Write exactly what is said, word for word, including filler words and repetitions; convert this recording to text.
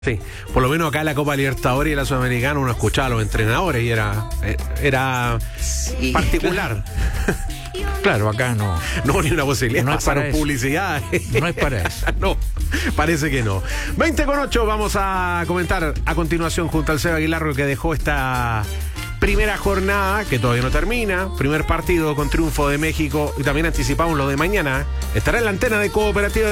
Sí, por lo menos acá en la Copa Libertadores y la Sudamericana uno escuchaba a los entrenadores y era, era Sí, particular. Claro, acá no. No, ni una posibilidad. No es Pasaron para eso. publicidad. No es para eso. No, parece que no. veinte con ocho, vamos a comentar a continuación junto al Seba Aguilar lo que dejó esta primera jornada, que todavía no termina. Primer partido con triunfo de México y también anticipamos lo de mañana. Estará en la antena de Cooperativa